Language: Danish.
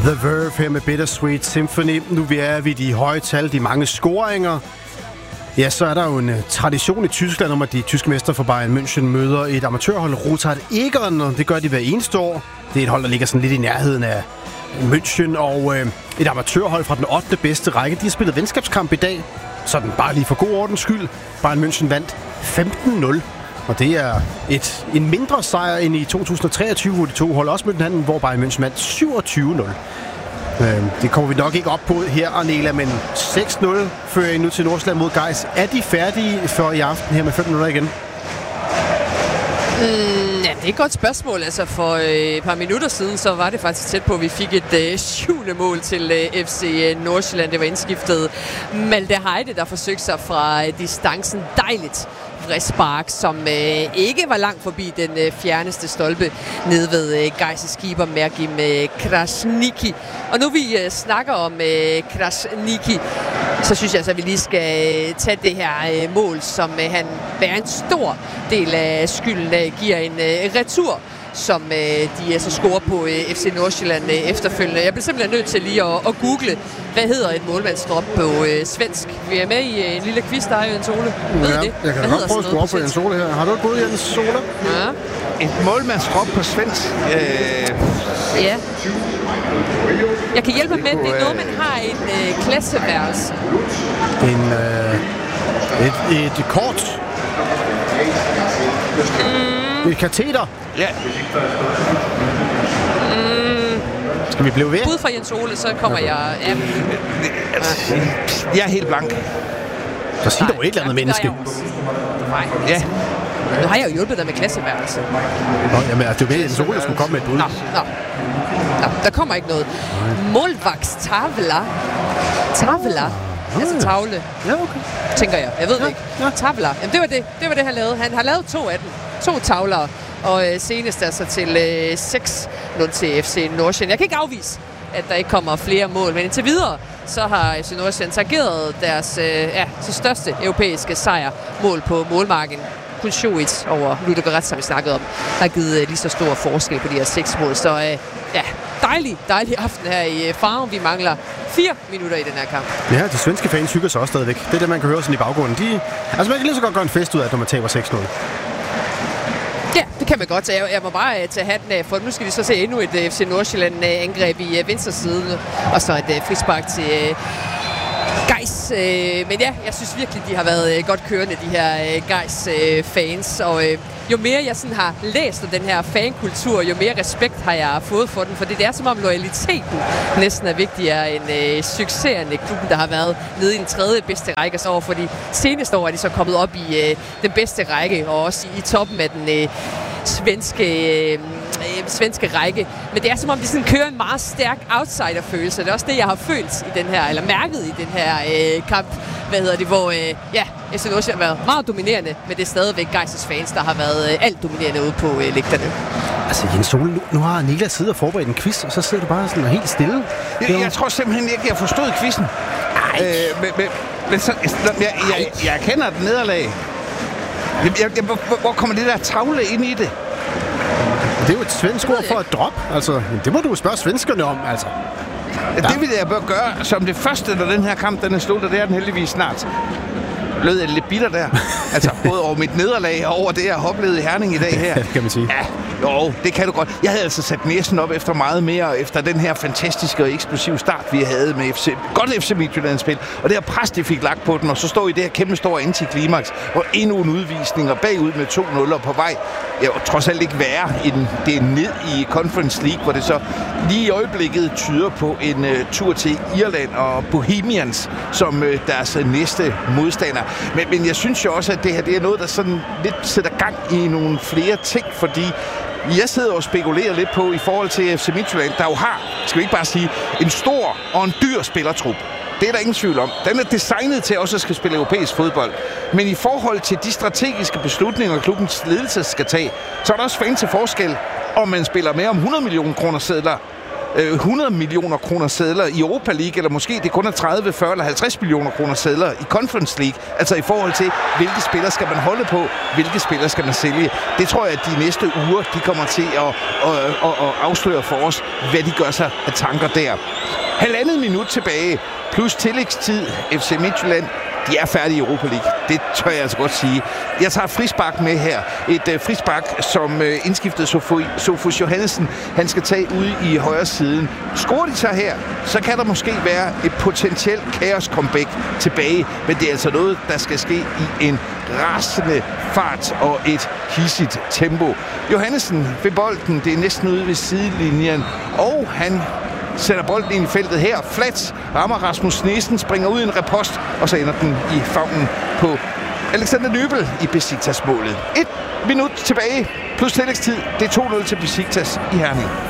The Verve her med Bittersweet Symphony. Nu er vi de høje tal, de mange scoringer. Ja, så er der jo en tradition i Tyskland om, at de tyske mestre fra Bayern München møder et amatørhold, Rothard Egern, og det gør de hver eneste år. Det er et hold, der ligger sådan lidt i nærheden af München, og et amatørhold fra den 8. bedste række. De har spillet venskabskamp i dag, sådan bare lige for god ordens skyld. Bayern München vandt 15-0. Og det er en mindre sejr end i 2023, hvor de to hold også mødte hinanden, hvor Bayern München vandt 27-0. Det kommer vi nok ikke op på her, Arnela, men 6-0 fører I nu til Nordsjælland mod Gais. Er de færdige for i aften her med 5 minutter igen? Ja, det er et godt spørgsmål. Altså for et par minutter siden, så var det faktisk tæt på, at vi fik et 7. mål til FC Nordsjælland. Det var indskiftet Malte Heide, der forsøgte sig fra distancen. Dejligt frispark, som ikke var langt forbi den fjerneste stolpe nede ved Gais' keeper Mergim Krasniqi. Og nu vi snakker om Krasniqi, så synes jeg så, at vi lige skal tage det her mål, som han bærer en stor del af skylden, giver en retur, som de så scorer på FC Nordsjælland efterfølgende. Jeg bliver simpelthen nødt til lige at google, hvad hedder et målmandsdrop på svensk. Vi er med i en lille quiz, der er Jens Ole. Ved I det? Jeg kan da godt prøve at score på Jens Ole her. Har du et bud, Jens Ole? Ja. Et målmandsdrop på svensk? Ja. Jeg kan hjælpe med, det er noget, man har i en klasseværelse. Et kort. Et kateter. Ja. Skal vi blive ved? Bud fra Jens Ole, så kommer jeg... Jeg er helt blank. Så sig dog et eller andet menneske. Nej. Ja. Nu har jeg jo hjulpet dig med klasseværelse. Nå, jamen, det er jo med, at Jens Ole skulle komme med et bud. Nå, der kommer ikke noget. Målvaktstavler. Tavler. Altså tavle. Ja, okay. Tænker jeg. Jeg ved det ikke. Ja. Tavler. Jamen, det var det, han lavede. Han har lavet 2 af dem. 2 tavler. Og senest altså til 6-0 til FC Nordsjælland. Jeg kan ikke afvise, at der ikke kommer flere mål. Men indtil videre, så har FC Nordsjælland targeret deres største europæiske sejr. Mål på målmarken. Kun 7-1 over Ludogorets, som vi snakkede om. Der har givet lige så stor forskel på de her 6 mål. Så dejlig aften her i Farum. Vi mangler 4 minutter i den her kamp. Ja, de svenske fans hygger sig også stadigvæk. Det er det, man kan høre sådan i baggrunden. Man kan lige så godt gøre en fest ud af, når man taber 6-0. Ja, det kan man godt. Jeg må bare tage hatten af, for nu skal vi så se endnu et FC Nordsjælland-angreb i venstre side, og så et frispark til Gais. Men ja, jeg synes virkelig, de har været godt kørende, de her Gais-fans. Og jo mere jeg sådan har læst om den her fankultur, jo mere respekt har jeg fået for den. For det er som om loyaliteten næsten er vigtigere end succeserne i klubben, der har været nede i den 3. bedste række. Så over for de seneste år er de så kommet op i den bedste række, og også i toppen af den svenske række. Men det er som om, de sådan kører en meget stærk outsider-følelse. Det er også det, jeg har følt i den her, eller mærket i den her kamp, hvor FC Nordsjælland har været meget dominerende, men det er stadigvæk Gais' fans, der har været alt dominerende ude på lægterne. Altså Jens Ole, nu har Niklas siddet og forberedt en quiz, og så sidder du bare sådan helt stille. Jeg tror simpelthen ikke, jeg forstod quizzen. Men jeg kender et nederlag. Hvor kommer det der tavle ind i det? Det er jo et svensk ord for at drop. Altså, det må du spørge svenskerne om, altså. Ja. Det vil jeg bare gøre som det første, når den her kamp den er slut, og det er den heldigvis snart. Lød jeg lidt bitter der. Altså, både over mit nederlag og over det, jeg har oplevet i Herning i dag her. Ja, det kan man sige. Ja, jo, det kan du godt. Jeg havde altså sat næsen op efter meget mere, efter den her fantastiske og eksplosive start, vi havde med FC Midtjylland-spil. Og det her pres, de fik lagt på den, og så står i det her kæmpe store antiklimaks, og endnu en udvisning, og bagud med 2-0 på vej. Jeg var trods alt ikke værre, end det er ned i Conference League, hvor det så lige i øjeblikket tyder på en tur til Irland og Bohemians som deres næste modstander. Men jeg synes jo også, at det her det er noget, der sådan lidt sætter gang i nogle flere ting, fordi jeg sidder og spekulerer lidt på i forhold til FC Midtjylland, der jo har, skal vi ikke bare sige, en stor og en dyr spillertrup. Det er der ingen tvivl om. Den er designet til også at skal spille europæisk fodbold. Men i forhold til de strategiske beslutninger, klubbens ledelse skal tage, så er der også fan til forskel, om man spiller mere om 100 millioner kroner sedler 100 millioner kroner sedler i Europa League, eller måske det kun er 30, 40 eller 50 millioner kroner sedler i Conference League. Altså i forhold til, hvilke spillere skal man holde på, hvilke spillere skal man sælge. Det tror jeg, at de næste uger, de kommer til at afsløre for os, hvad de gør sig af tanker der. 1,5 minut tilbage, plus tillægstid. FC Midtjylland, de er færdige i Europa League. Det tør jeg altså godt sige. Jeg tager frispark med her. Et frispark, som indskiftede Sofus Johannesen. Han skal tage ude i højre siden. Scorer de så her, så kan der måske være et potentielt kaos-comeback tilbage. Men det er altså noget, der skal ske i en rasende fart og et hissigt tempo. Johannesen ved bolden, det er næsten ude ved sidelinjen. Og han sætter bolden ind i feltet her. Flat rammer Rasmus Nielsen, springer ud i en repost, og så ender den i favnen på Alexander Nübel i Besiktas-målet. 1 minut tilbage, plus tillægstid. Det er 2-0 til Besiktas i Herning.